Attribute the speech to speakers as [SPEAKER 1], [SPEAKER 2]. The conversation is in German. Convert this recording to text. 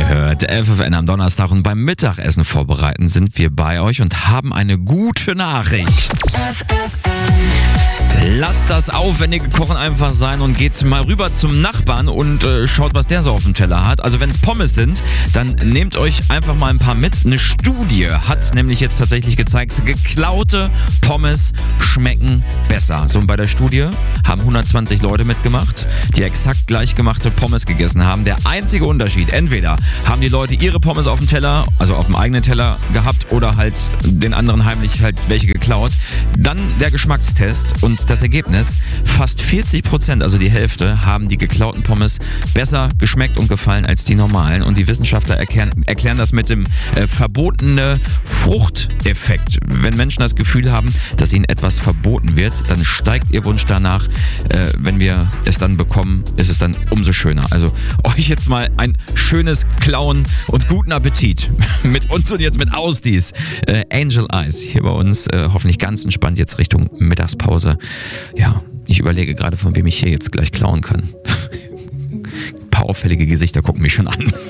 [SPEAKER 1] hört FFN am Donnerstag und beim Mittagessen vorbereiten sind wir bei euch und haben eine gute Nachricht. Lasst das aufwendige Kochen einfach sein und geht mal rüber zum Nachbarn und schaut, was der so auf dem Teller hat. Also wenn es Pommes sind, dann nehmt euch einfach mal ein paar mit. Eine Studie hat nämlich jetzt tatsächlich gezeigt, geklaute Pommes schmecken besser. So, und bei der Studie haben 120 Leute mitgemacht, die exakt gleich gemachte Pommes gegessen haben. Der einzige Unterschied, entweder haben die Leute ihre Pommes auf dem Teller, also auf dem eigenen Teller gehabt oder halt den anderen heimlich halt welche geklaut. Dann der Geschmackstest und das Ergebnis, fast 40%, also die Hälfte, haben die geklauten Pommes besser geschmeckt und gefallen als die normalen. Und die Wissenschaftler erklären das mit dem verbotene Fruchteffekt. Wenn Menschen das Gefühl haben, dass ihnen etwas verboten wird, dann steigt ihr Wunsch danach. Wenn wir es dann bekommen, ist es dann umso schöner. Also euch jetzt mal ein schönes Klauen und guten Appetit mit uns und jetzt mit Ausdies. Angel Eyes hier bei uns, hoffentlich ganz entspannt jetzt Richtung Mittagspause. Ja, ich überlege gerade, von wem ich hier jetzt gleich klauen kann. Ein paar auffällige Gesichter gucken mich schon an.